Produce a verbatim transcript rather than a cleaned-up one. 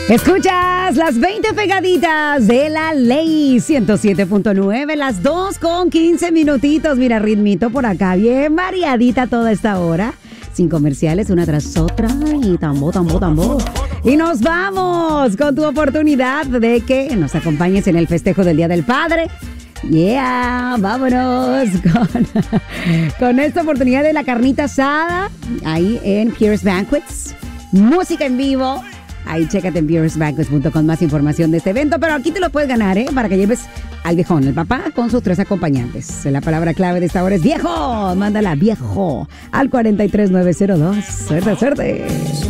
Escuchas las veinte pegaditas de la ley ciento siete punto nueve, las dos con quince minutitos. Mira, ritmito por acá, bien variadita toda esta hora. Sin comerciales, una tras otra y tambo, tambo, tambo. Y nos vamos con tu oportunidad de que nos acompañes en el festejo del Día del Padre. Yeah, vámonos con, con esta oportunidad de la carnita asada ahí en Pierce Banquets. Música en vivo. Ahí chécate en pierce banquets punto com más información de este evento, pero aquí te lo puedes ganar, ¿eh? Para que lleves al viejón, el papá, con sus tres acompañantes. La palabra clave de esta hora es viejo. Mándala viejo al cuatro tres nueve cero dos. Suerte, suerte.